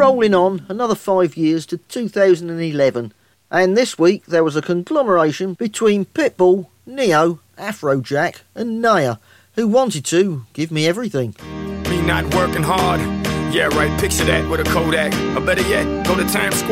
rolling on another 5 years to 2011. And this week there was a conglomeration between Pitbull, Neo, Afrojack and Naya, who wanted to give me everything. Me not working hard. Yeah, right, picture that with a Kodak. Or better yet, go to Times Square.